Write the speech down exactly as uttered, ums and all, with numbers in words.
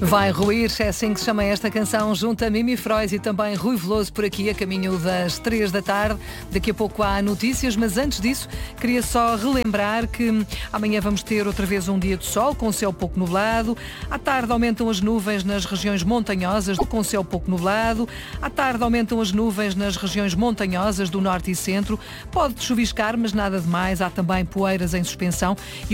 Vai ruir, é assim que se chama esta canção, junto a Mimi Freud e também Rui Veloso por aqui, a caminho das três da tarde. Daqui a pouco há notícias, mas antes disso, queria só relembrar que amanhã vamos ter outra vez um dia de sol, com céu pouco nublado. À tarde aumentam as nuvens nas regiões montanhosas, com céu pouco nublado. À tarde aumentam as nuvens nas regiões montanhosas do norte e centro. Pode chuviscar, mas nada demais. Há também poeiras em suspensão.